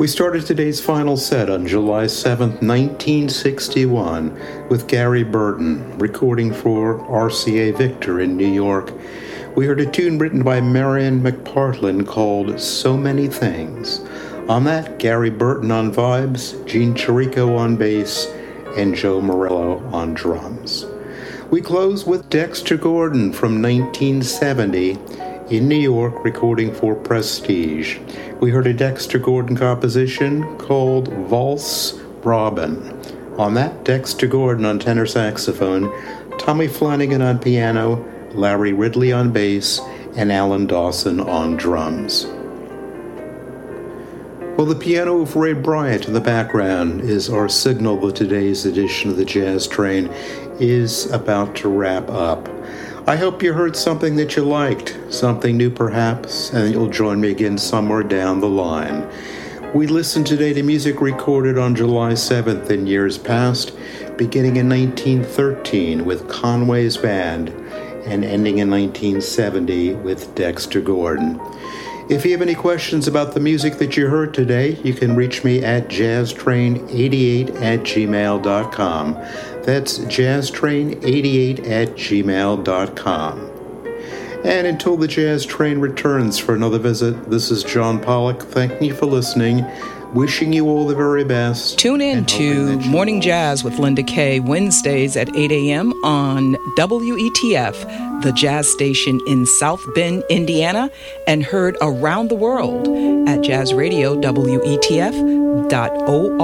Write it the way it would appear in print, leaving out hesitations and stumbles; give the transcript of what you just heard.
We started today's final set on July 7th, 1961, with Gary Burton, recording for RCA Victor in New York. We heard a tune written by Marion McPartlin called So Many Things. On that, Gary Burton on vibes, Gene Chirico on bass, and Joe Morello on drums. We close with Dexter Gordon from 1970 in New York, recording for Prestige. We heard a Dexter Gordon composition called Valse Robin. On that, Dexter Gordon on tenor saxophone, Tommy Flanagan on piano, Larry Ridley on bass, and Alan Dawson on drums. Well, the piano of Ray Bryant in the background is our signal that today's edition of the Jazz Train is about to wrap up. I hope you heard something that you liked, something new perhaps, and you'll join me again somewhere down the line. We listened today to music recorded on July 7th in years past, beginning in 1913 with Conway's Band and ending in 1970 with Dexter Gordon. If you have any questions about the music that you heard today, you can reach me at jazztrain88@gmail.com. That's jazztrain88@gmail.com. And until the Jazz Train returns for another visit, this is John Pollock thanking you for listening, wishing you all the very best. Tune in to Morning Jazz with Linda Kay, Wednesdays at 8 a.m. on WETF, the jazz station in South Bend, Indiana, and heard around the world at jazzradio.wetf.org.